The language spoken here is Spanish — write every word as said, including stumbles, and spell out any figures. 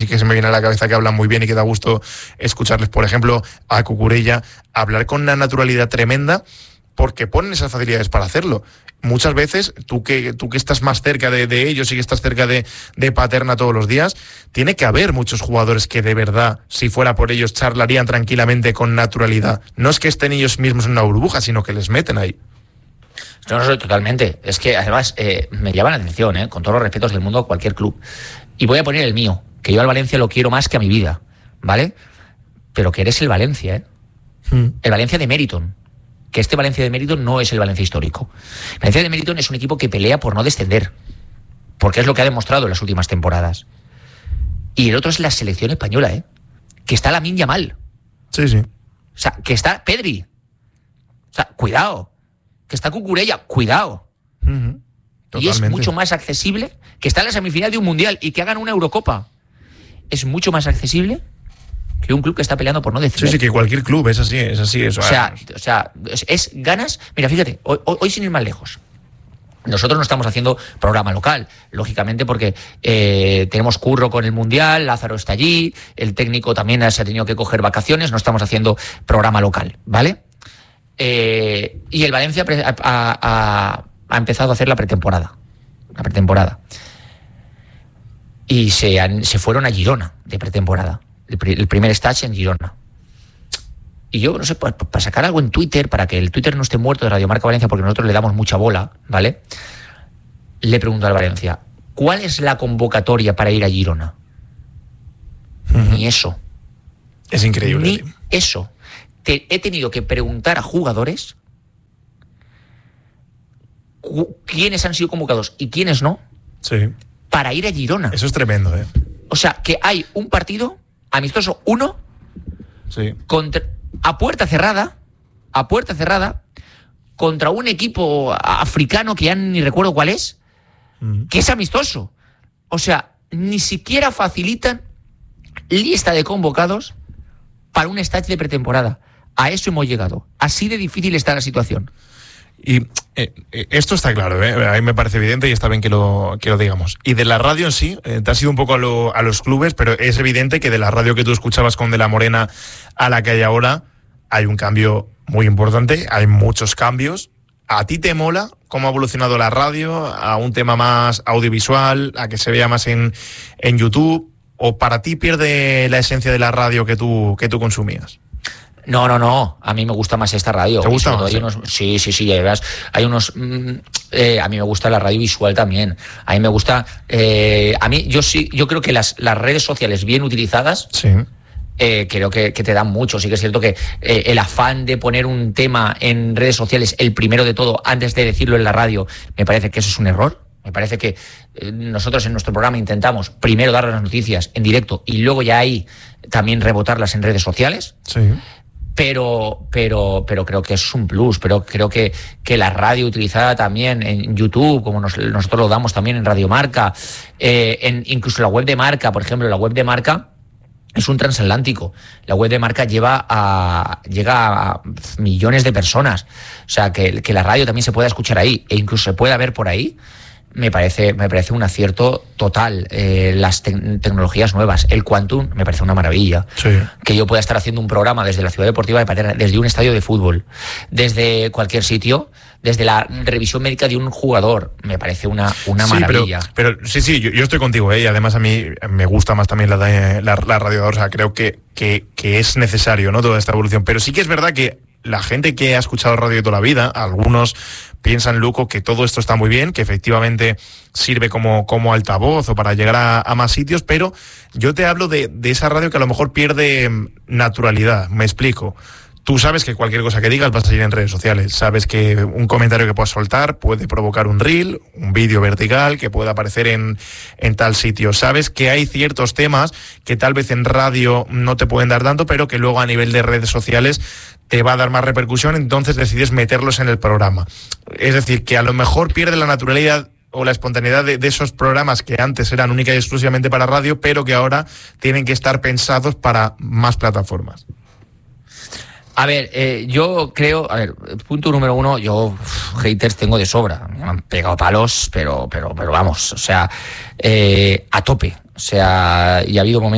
que se me viene a la cabeza que hablan muy bien y que da gusto escucharles, por ejemplo, a Cucurella, hablar con una naturalidad tremenda, porque ponen esas facilidades para hacerlo. Muchas veces, tú que tú que estás más cerca de, de ellos y que estás cerca de, de Paterna todos los días, tiene que haber muchos jugadores que de verdad, si fuera por ellos, charlarían tranquilamente con naturalidad. No es que estén ellos mismos en una burbuja, sino que les meten ahí. No, no, totalmente. Es que además eh, me llama la atención, eh, con todos los respetos del mundo a cualquier club. Y voy a poner el mío, que yo al Valencia lo quiero más que a mi vida, ¿vale? Pero que eres el Valencia, ¿eh? Hmm. El Valencia de Meriton. Que este Valencia de Meriton no es el Valencia histórico. El Valencia de Meriton es un equipo que pelea por no descender, porque es lo que ha demostrado en las últimas temporadas. Y el otro es la selección española, ¿eh? Que está Lamine Yamal. Sí, sí. O sea, que está Pedri. O sea, cuidado. Que está Cucurella, cuidado. Uh-huh. Y es mucho más accesible que está en la semifinal de un mundial y que hagan una Eurocopa. Es mucho más accesible que un club que está peleando por no descender. Sí, sí, que cualquier club, es así, es así. Eso, o sea, o sea es, es ganas. Mira, fíjate, hoy, hoy sin ir más lejos. Nosotros no estamos haciendo programa local, lógicamente, porque eh, tenemos curro con el Mundial, Lázaro está allí, el técnico también se ha tenido que coger vacaciones, no estamos haciendo programa local, ¿vale? Eh, y el Valencia ha, ha, ha empezado a hacer la pretemporada. La pretemporada. Y se, han, se fueron a Girona de pretemporada. El, el primer stage en Girona. Y yo, no sé, para, para sacar algo en Twitter, para que el Twitter no esté muerto de Radio Marca Valencia, porque nosotros le damos mucha bola, ¿vale? Le pregunto al Valencia, ¿cuál es la convocatoria para ir a Girona? Uh-huh. Ni eso. Es increíble. Ni eso. Te, he tenido que preguntar a jugadores cu- quiénes han sido convocados y quiénes no, sí, para ir a Girona. Eso es tremendo, ¿eh? O sea, que hay un partido amistoso, uno, sí, contra, a puerta cerrada, a puerta cerrada, contra un equipo africano que ya ni recuerdo cuál es, uh-huh. que es amistoso. O sea, ni siquiera facilitan lista de convocados para un stage de pretemporada. A eso hemos llegado. Así de difícil está la situación. Y eh, esto está claro, ¿eh? A mí me parece evidente y está bien que lo, que lo digamos. Y de la radio en sí, eh, te has ido un poco a, lo, a los clubes, pero es evidente que de la radio que tú escuchabas con De la Morena a la que hay ahora, hay un cambio muy importante, hay muchos cambios. ¿A ti te mola cómo ha evolucionado la radio a un tema más audiovisual, a que se vea más en, en YouTube? ¿O para ti pierde la esencia de la radio que tú, que tú consumías? No, no, no. A mí me gusta más esta radio. ¿Te gusta más? Hay unos, sí, sí, sí. Ya verás. Hay unos. Mm, eh, a mí me gusta la radio visual también. A mí me gusta. Eh, a mí, yo sí, yo creo que las, las redes sociales bien utilizadas. Sí. Eh, creo que, que te dan mucho. Sí que es cierto que eh, el afán de poner un tema en redes sociales, el primero de todo, antes de decirlo en la radio, me parece que eso es un error. Me parece que eh, nosotros en nuestro programa intentamos primero dar las noticias en directo y luego ya ahí también rebotarlas en redes sociales. Sí. Pero, pero, pero creo que es un plus, pero creo que, que la radio utilizada también en YouTube, como nos, nosotros lo damos también en Radio Marca, eh, en incluso la web de Marca, por ejemplo, la web de Marca es un transatlántico. La web de Marca lleva a, llega a millones de personas. O sea, que, que la radio también se pueda escuchar ahí e incluso se pueda ver por ahí. Me parece, me parece un acierto total. Eh, las te- tecnologías nuevas, el Quantum, me parece una maravilla. Sí. Que yo pueda estar haciendo un programa desde la Ciudad Deportiva de Paterna, desde un estadio de fútbol, desde cualquier sitio, desde la revisión médica de un jugador, me parece una, una sí, maravilla. Pero, pero sí, sí, yo, yo estoy contigo, ¿eh? Y además a mí me gusta más también la, la, la radio. O sea, creo que, que, que es necesario, ¿no?, toda esta evolución. Pero sí que es verdad que la gente que ha escuchado radio toda la vida, algunos piensan, Luco, que todo esto está muy bien, que efectivamente sirve como, como altavoz o para llegar a, a más sitios, pero yo te hablo de, de esa radio que a lo mejor pierde naturalidad. Me explico. Tú sabes que cualquier cosa que digas vas a salir en redes sociales. Sabes que un comentario que puedas soltar puede provocar un reel, un vídeo vertical que pueda aparecer en, en tal sitio. Sabes que hay ciertos temas que tal vez en radio no te pueden dar tanto, pero que luego a nivel de redes sociales te va a dar más repercusión, entonces decides meterlos en el programa. Es decir, que a lo mejor pierde la naturalidad o la espontaneidad de, de esos programas que antes eran única y exclusivamente para radio, pero que ahora tienen que estar pensados para más plataformas. A ver, eh, yo creo, a ver, punto número uno, yo uf, haters tengo de sobra, me han pegado palos, pero, pero, pero vamos, o sea, eh, a tope, o sea, y ha habido momentos